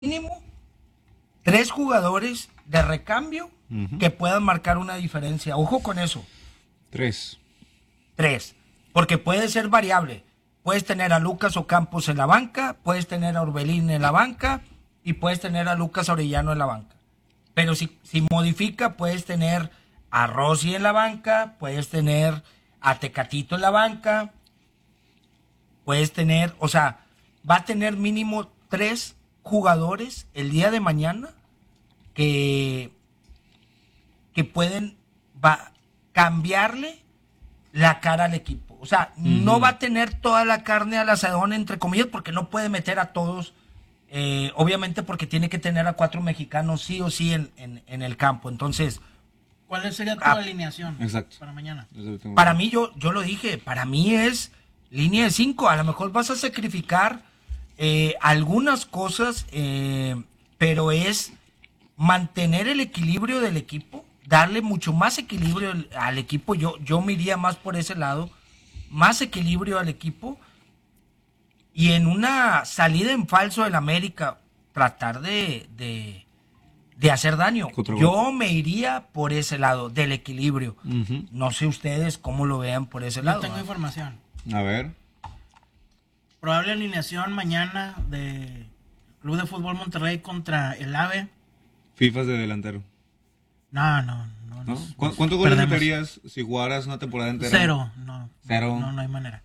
mínimo 3 jugadores de recambio que puedan marcar una diferencia. Ojo con eso. 3. 3. Porque puede ser variable. Puedes tener a Lucas Ocampos en la banca, puedes tener a Orbelín en la banca y puedes tener a Lucas Orellano en la banca. Pero si modifica, puedes tener a Rossi en la banca, puedes tener a Tecatito en la banca, puedes tener, o sea, va a tener mínimo 3 jugadores el día de mañana que pueden cambiarle la cara al equipo. O sea, no va a tener toda la carne al asadón, entre comillas, porque no puede meter a todos, obviamente porque tiene que tener a 4 mexicanos sí o sí en el campo. Entonces, ¿cuál sería tu alineación para mañana? Para mí, yo lo dije, para mí es línea de 5. A lo mejor vas a sacrificar algunas cosas, pero es mantener el equilibrio del equipo, darle mucho más equilibrio al equipo. Yo me iría más por ese lado, más equilibrio al equipo, y en una salida en falso del América tratar de hacer daño. Yo me iría por ese lado, del equilibrio. No sé ustedes cómo lo vean por ese lado. Yo tengo información. A ver. Probable alineación mañana de Club de Fútbol Monterrey contra el AVE. FIFAs de delantero. No. ¿Cuántos goles meterías si jugaras una temporada entera? 0. ¿Cero? No hay manera.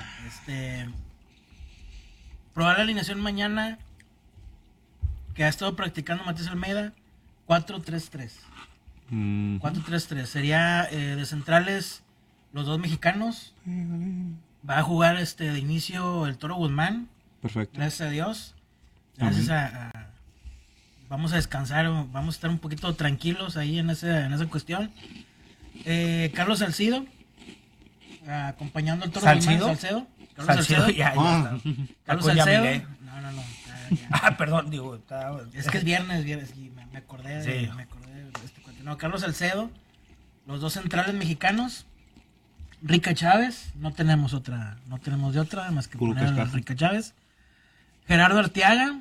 Probable alineación mañana que ha estado practicando Matías Almeida, 4-3-3. 4-3-3. Sería de centrales los 2 mexicanos. Va a jugar de inicio el Toro Guzmán. Perfecto. Gracias a Dios. Gracias vamos a descansar, vamos a estar un poquito tranquilos ahí en esa cuestión. Carlos Salcido, acompañando al Toro Guzmán. Carlos Salcedo. Ya. Carlos Salcedo. No. Perdón, digo. Es que es viernes y me acordé de este cuento. No, Carlos Salcedo, los 2 centrales mexicanos. Rica Chávez, no tenemos de otra más que poner a Rica Chávez. Gerardo Arteaga.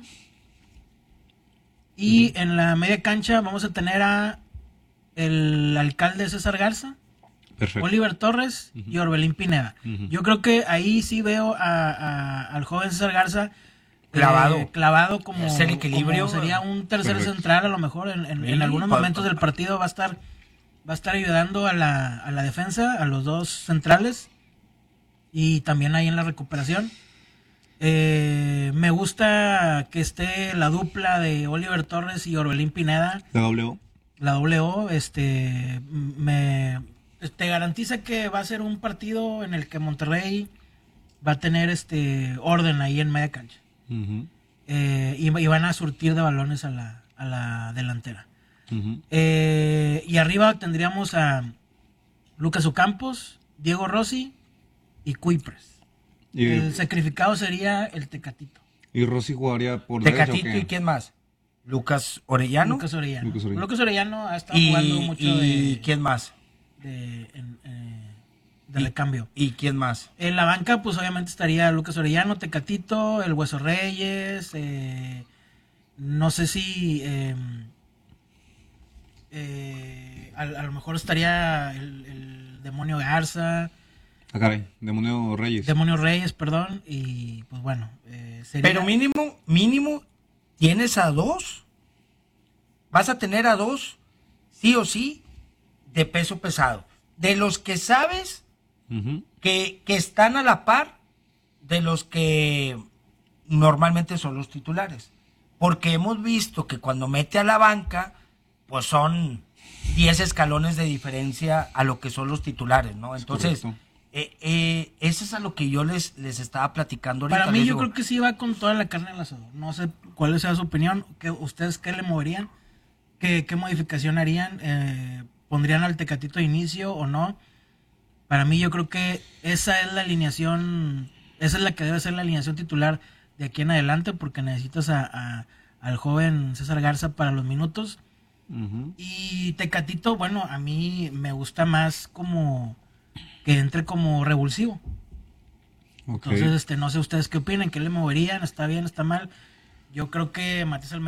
Y en la media cancha vamos a tener a el alcalde César Garza. Perfecto. Oliver Torres y Orbelín Pineda. Yo creo que ahí sí veo al joven César Garza clavado como, es el equilibrio. Como sería un tercer central, a lo mejor en algunos momentos del partido va a estar ayudando a la defensa, a los 2 centrales, y también ahí en la recuperación. Me gusta que esté la dupla de Oliver Torres y Orbelín Pineda. La doble O, te garantiza que va a ser un partido en el que Monterrey va a tener orden ahí en media cancha. Y van a surtir de balones a la delantera. Y arriba tendríamos a Lucas Ocampos, Diego Rossi y Cuipres. El sacrificado sería el Tecatito. ¿Y Rossi jugaría por Tecatito y quién más? Lucas Orellano. Lucas Orellano ha estado jugando mucho ¿Y quién más? De recambio. ¿Y quién más? En la banca, pues obviamente estaría Lucas Orellano, Tecatito, el Hueso Reyes, no sé si a lo mejor estaría el Demonio Garza. Demonio Reyes, perdón, y pues bueno, sería... Pero mínimo, tienes a 2, vas a tener a 2, sí o sí, de peso pesado. De los que sabes que están a la par de los que normalmente son los titulares. Porque hemos visto que cuando mete a la banca, pues son 10 escalones de diferencia a lo que son los titulares, ¿no? Entonces, eso es a lo que yo les estaba platicando ahorita. Para mí yo creo que sí va con toda la carne al asador. No sé cuál sea su opinión. ¿Ustedes qué le moverían? ¿Qué modificación harían? ¿Pondrían al Tecatito de inicio o no? Para mí yo creo que esa es la alineación, esa es la que debe ser la alineación titular de aquí en adelante, porque necesitas al joven César Garza para los minutos. Y Tecatito, bueno, a mí me gusta más como que entre como revulsivo. Entonces, no sé ustedes qué opinan, qué le moverían, está bien, está mal. Yo creo que Matías Almeida